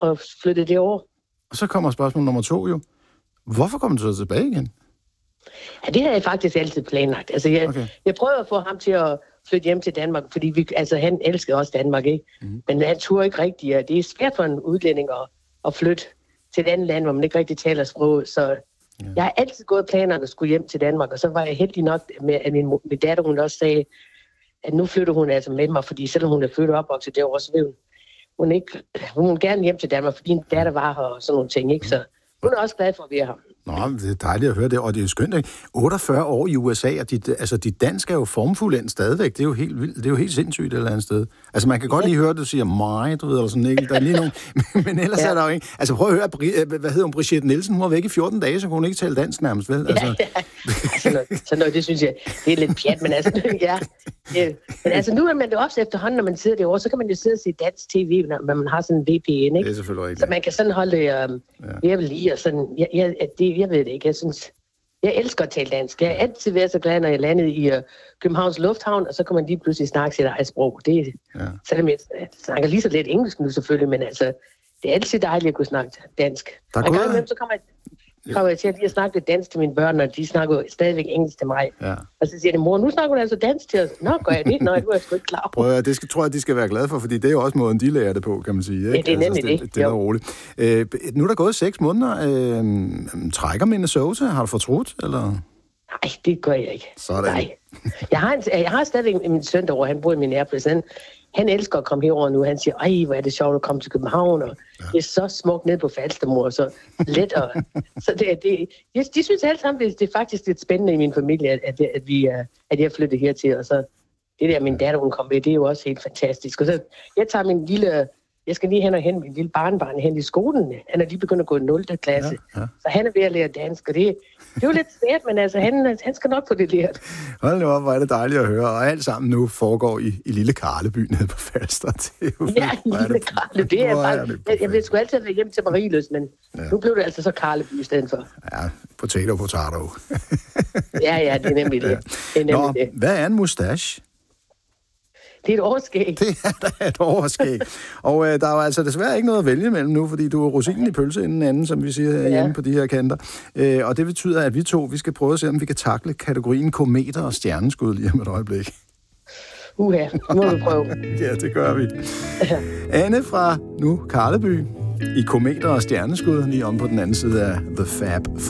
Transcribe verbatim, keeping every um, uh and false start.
og flyttede det over. Og så kommer spørgsmål nummer to jo. Hvorfor kom du så tilbage igen? Ja, det har jeg faktisk altid planlagt. Altså, jeg, okay. jeg prøver at få ham til at flytte hjem til Danmark, fordi vi, altså, han elsker også Danmark, ikke? Mm. Men han turde ikke rigtigt, og det er svært for en udlænding at, at flytte til et andet land, hvor man ikke rigtig taler sprog. Så ja. Jeg har altid gået planerne at skulle hjem til Danmark, og så var jeg heldig nok med, at min, min datter, hun også sagde, at nu flytter hun altså med mig, fordi selvom hun er født og opvokset derovre, så vil hun, hun, ikke, hun vil gerne hjem til Danmark, fordi en datter var her og sådan nogle ting, ikke? Så hun er også glad for at være her. Nå, det er dejligt at høre det, og det er jo skønt, ikke? otteogfyrre år i U S A, og dit, altså, dit dansk er jo formfuldendt stadigvæk. Det er jo helt vildt, det er jo helt sindssygt et eller andet sted. Altså, man kan godt lige høre, at du siger mig, du ved, eller sådan, ikke? Der er lige nogen, men ellers ja. Er der jo ikke... Altså, prøv at høre, hvad hedder hun, Brigitte Nielsen? Hun var væk i fjorten dage, så kunne hun ikke tale dansk nærmest, vel? Altså... Ja, ja. Altså, noget, så noget, det synes jeg, det er lidt pjat, men altså, ja. Det, men altså, nu er man det også efterhånden, når man sidder derovre, så kan man jo sidde og se dansk tv, når man har sådan en V P N, ikke? Det er selvfølgelig rigtigt. Så man kan sådan holde det, um, ja. Jeg vil lige, og sådan, jeg, jeg, det, jeg ved det ikke, jeg synes, jeg elsker at tale dansk. Jeg har altid været så glad, når jeg landede i uh, Københavns Lufthavn, og så kan man lige pludselig snakke sit eget sprog. Det, ja. Selvom jeg, jeg snakker lige så lidt engelsk nu selvfølgelig, men altså, det er altid dejligt at kunne snakke dansk. Og en gang imellem, så kommer jeg, kommer jeg til at lige at snakke lidt dansk til mine børn, og de snakker stadigvæk engelsk til mig. Ja. Og så siger de, mor, nu snakker du altså dansk til os. Nå, gør jeg det? Nå, du er sgu ikke klar. Prøv at, det skal, tror jeg, de skal være glade for, fordi det er jo også måden, de lærer det på, kan man sige. Ikke? Ja, det er nemlig altså, det. Det, det er roligt. Øh, nu er der gået seks måneder. Øh, trækker Minnesota? Har du fortrudt, eller... Nej, det gør jeg ikke. Sådan. Nej. Jeg har, en, jeg har stadigvæk min søn derovre, han bor i Minneapolis. Han, han elsker at komme herover nu. Han siger, ej, hvor er det sjovt at komme til København, og ja. Det er så smukt ned på Falstermor, så let. Og, så det, det, de, de synes alle sammen, det, det er faktisk lidt spændende i min familie, at, at, at, vi, at jeg flytter hertil, og så det der, min datter, hun kom med, det er jo også helt fantastisk. Og så, jeg tager min lille... Jeg skal lige hen og hente min lille barnebarn hen i skolen. Han er lige begyndt at gå i nul klasse. Ja, ja. Så han er ved at lære dansk, og det, det er jo lidt svært, men altså, han, han skal nok få det lært. Hold nu op, hvor er det dejligt at høre. Og alt sammen nu foregår i, i lille Karleby nede på Falster. Det jo, ja, lille Karleby. Det er bare, det jeg, jeg vil sgu altid være hjem til Marieløs, men ja. Nu blev det altså så Karleby i stedet for. Ja, potato, potato. ja, ja, det er nemlig det. Ja. Det er nemlig Nå, det. Hvad er en mustache? Det er et overskæg. Det er da et overskæg. Og øh, der er jo altså desværre ikke noget at vælge mellem nu, fordi du er rosinen i pølse inden anden, som vi siger ja. Hjemme på de her kanter. Øh, og det betyder, at vi to vi skal prøve at se, om vi kan takle kategorien kometer og stjerneskud lige om et øjeblik. Uha, nu må vi prøve. Ja, det gør vi. Anne fra nu Karleby i kometer og stjerneskud, lige om på den anden side af The Fab